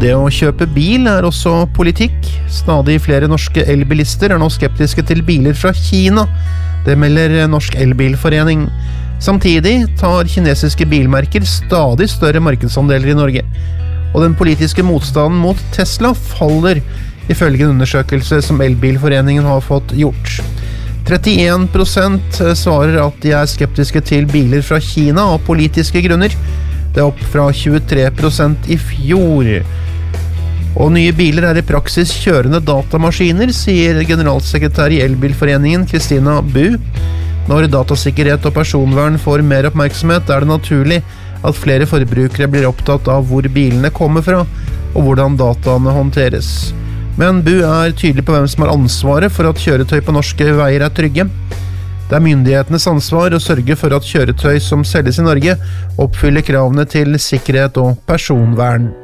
Det å kjøpe bil også politikk. Stadig flere norske elbilister nå skeptiske til biler fra Kina. Det melder Norsk Elbilforening. Samtidig tar kinesiske bilmerker stadig større markedsandeler i Norge. Og den politiske motstanden mot Tesla faller, ifølge en undersøkelse som Elbilforeningen har fått gjort. 31% svarer at de skeptiske til biler fra Kina av politiske grunner. Det opp fra 23% i fjor. Og nye biler i praksis kjørende datamaskiner, sier generalsekretær i Elbilforeningen Kristina Bu. Når datasikkerhet og personvern får mer oppmerksomhet, det naturlig at flere forbrukere blir opptatt av hvor bilene kommer fra, og hvordan dataene håndteres. Men Bu tydelig på hvem som har ansvaret for at kjøretøy på norske veier trygge. Det myndighetenes ansvar å sørge for at kjøretøy som selges i Norge oppfyller kravene til sikkerhet og personvern.